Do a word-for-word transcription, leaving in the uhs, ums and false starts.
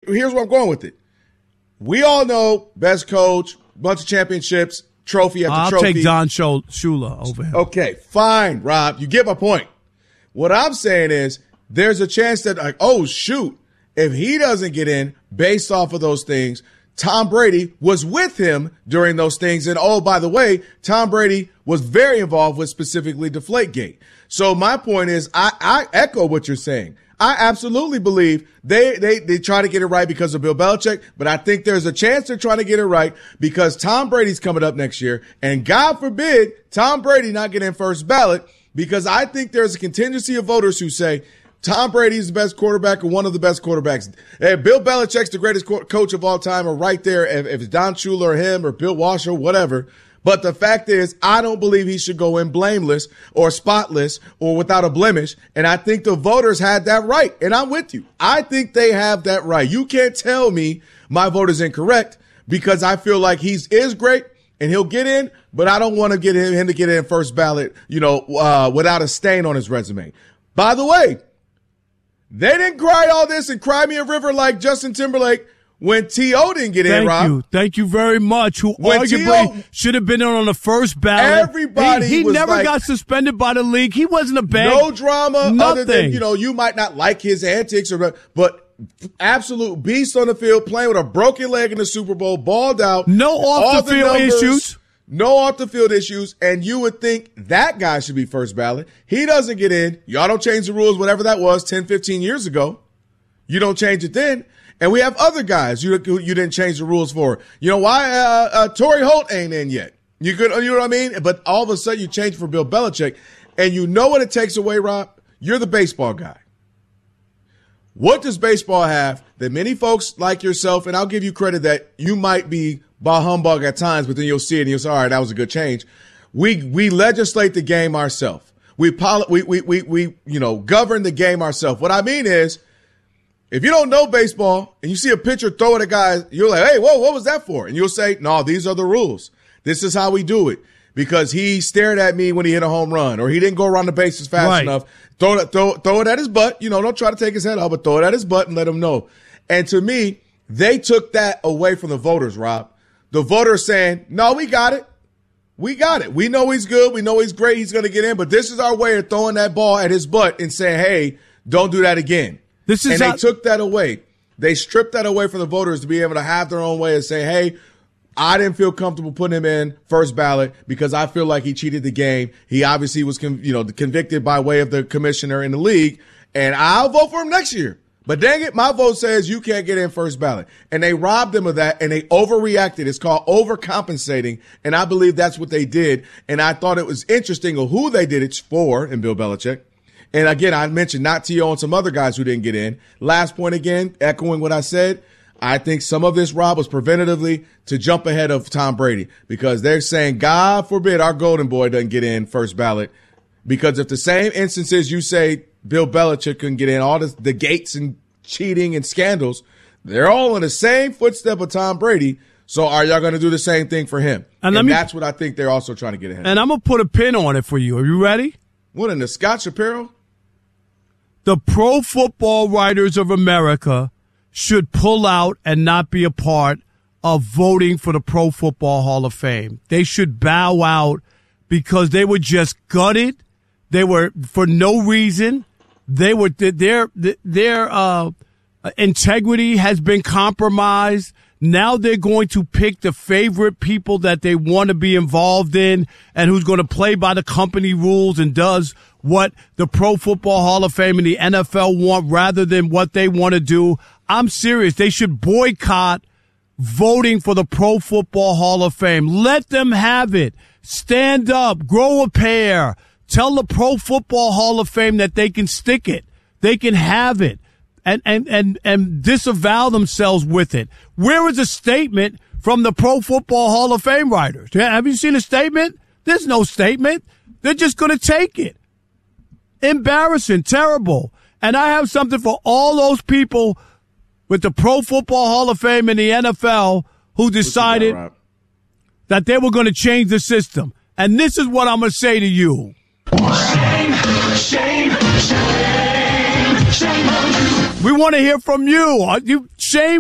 here's where I'm going with it. We all know best coach, bunch of championships, trophy after I'll trophy. I'll take Don Shula over him. Okay, fine, Rob. You get my point. What I'm saying is there's a chance that, like, oh, shoot, if he doesn't get in based off of those things, Tom Brady was with him during those things. And, oh, by the way, Tom Brady was very involved with specifically Deflategate. So my point is I, I echo what you're saying. I absolutely believe they, they, they try to get it right because of Bill Belichick, but I think there's a chance they're trying to get it right because Tom Brady's coming up next year. And God forbid Tom Brady not get in first ballot, because I think there's a contingency of voters who say Tom Brady's the best quarterback or one of the best quarterbacks. If Bill Belichick's the greatest co- coach of all time, or right there, if, if it's Don Shula or him or Bill Walsh or whatever. But the fact is, I don't believe he should go in blameless or spotless or without a blemish. And I think the voters had that right. And I'm with you. I think they have that right. You can't tell me my vote is incorrect, because I feel like he's is great and he'll get in, but I don't want to get him, him to get in first ballot, you know, uh, without a stain on his resume. By the way, they didn't cry all this and cry me a river like Justin Timberlake when T O didn't get Thank in, Rob. Thank you. Thank you very much. Who when arguably should have been on the first ballot. Everybody He, he was never like, got suspended by the league. He wasn't a bad. No drama Nothing. Other than, you know, you might not like his antics, or but absolute beast on the field, playing with a broken leg in the Super Bowl, balled out. No off the field issues. No off the field issues. And you would think that guy should be first ballot. He doesn't get in. Y'all don't change the rules, whatever that was ten, fifteen years ago. You don't change it then. And we have other guys you you didn't change the rules for. You know why? Uh, uh, Torrey Holt ain't in yet. You could, you know what I mean? But all of a sudden you change for Bill Belichick. And you know what it takes away, Rob? You're the baseball guy. What does baseball have that many folks like yourself, and I'll give you credit that you might be bah humbug at times, but then you'll see it and you'll say, all right, that was a good change. We we legislate the game ourselves. We, poli- we, we, we, we, you know, govern the game ourselves. What I mean is, if you don't know baseball and you see a pitcher throw at a guy, you're like, hey, whoa, what was that for? And you'll say, no, these are the rules. This is how we do it. Because he stared at me when he hit a home run, or he didn't go around the bases fast right. enough. Throw it, throw, throw it at his butt. You know, don't try to take his head off, but throw it at his butt and let him know. And to me, they took that away from the voters, Rob. The voters saying, no, we got it. We got it. We know he's good. We know he's great. He's going to get in. But this is our way of throwing that ball at his butt and saying, hey, don't do that again. This is and how- they took that away. They stripped that away from the voters to be able to have their own way of saying, hey, I didn't feel comfortable putting him in first ballot because I feel like he cheated the game. He obviously was, con- you know, convicted by way of the commissioner in the league, and I'll vote for him next year. But dang it, my vote says you can't get in first ballot. And they robbed them of that, and they overreacted. It's called overcompensating, and I believe that's what they did. And I thought it was interesting of who they did it for in Bill Belichick. And again, I mentioned not T O and some other guys who didn't get in. Last point again, echoing what I said, I think some of this, Rob, was preventatively to jump ahead of Tom Brady, because they're saying, God forbid our golden boy doesn't get in first ballot. Because if the same instances you say Bill Belichick couldn't get in, all the, the gates and cheating and scandals, they're all in the same footstep of Tom Brady. So are y'all going to do the same thing for him? And, and me, that's what I think they're also trying to get ahead of. And I'm going to put a pin on it for you. Are you ready? What, in the Scott Shapiro? The Pro Football Writers of America should pull out and not be a part of voting for the Pro Football Hall of Fame. They should bow out because they were just gutted. They were, for no reason, they were, their, their, uh, integrity has been compromised. Now they're going to pick the favorite people that they want to be involved in and who's going to play by the company rules and does what the Pro Football Hall of Fame and the N F L want rather than what they want to do. I'm serious. They should boycott voting for the Pro Football Hall of Fame. Let them have it. Stand up. Grow a pair. Tell the Pro Football Hall of Fame that they can stick it. They can have it. And, and, and, and disavow themselves with it. Where is a statement from the Pro Football Hall of Fame writers? Have you seen a statement? There's no statement. They're just going to take it. Embarrassing, terrible. And I have something for all those people with the Pro Football Hall of Fame and the N F L who decided got, that they were going to change the system. And this is what I'm going to say to you. Shame, shame, shame, shame on you. We want to hear from you. Are you shame